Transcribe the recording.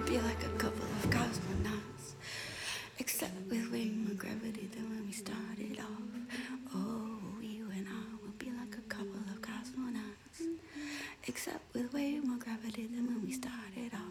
be like a couple of cosmonauts, except with way more gravity than when we started off. Oh, you and I will be like a couple of cosmonauts, except with way more gravity than when we started off.